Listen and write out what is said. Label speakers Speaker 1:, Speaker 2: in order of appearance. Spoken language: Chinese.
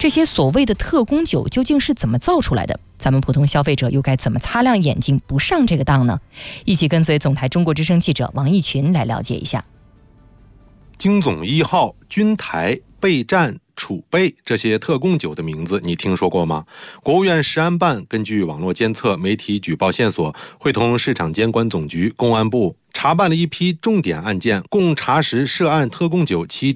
Speaker 1: 这些所谓的特供酒究竟是怎么造出来的？咱们普通消费者又该怎么擦亮眼睛不上这个当呢？一起跟随总台中国之声记者王义群来了解一下。
Speaker 2: 京总1号、君台、备战、储备这些特供酒的名字你听说过吗？国务院食安办根据网络监测、媒体举报线索，会同市场监管总局、公安部查办了一批重点案件，共查实涉案特供酒